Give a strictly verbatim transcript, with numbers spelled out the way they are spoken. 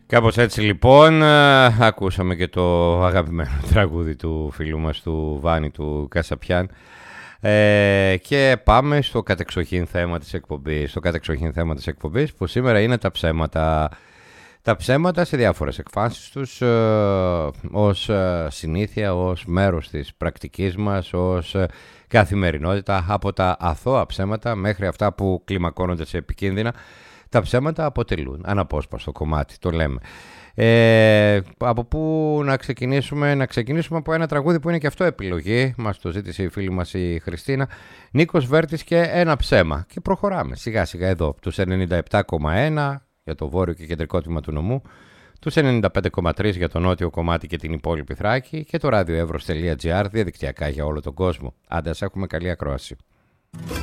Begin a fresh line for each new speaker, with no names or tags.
Κάπως έτσι λοιπόν, ακούσαμε και το αγαπημένο τραγούδι του φίλου μας του Βάνη του Κασαπιάν ε, και πάμε στο κατεξοχήν θέμα της εκπομπής, στο κατεξοχήν θέμα της εκπομπής που σήμερα είναι τα ψέματα. Τα ψέματα σε διάφορες εκφάνσεις τους, ε, ως ε, συνήθεια, ως μέρος της πρακτικής μας, ως ε, καθημερινότητα, από τα αθώα ψέματα μέχρι αυτά που κλιμακώνονται σε επικίνδυνα. Τα ψέματα αποτελούν αναπόσπαστο κομμάτι, το λέμε. Ε, από πού να ξεκινήσουμε? Να ξεκινήσουμε από ένα τραγούδι που είναι και αυτό επιλογή. Μας το ζήτησε η φίλη μας η Χριστίνα. Νίκος Βέρτης και Ένα ψέμα. Και προχωράμε σιγά σιγά εδώ. Τους ενενήντα επτά κόμμα ένα για το βόρειο και κεντρικό τμήμα του νομού. Τους ενενήντα πέντε κόμμα τρία για το νότιο κομμάτι και την υπόλοιπη Θράκη. Και το ραδιοεύρος τελεία τζι άρ διαδικτυακά για όλο τον κόσμο. Άντε, ας έχουμε καλή ακρόαση.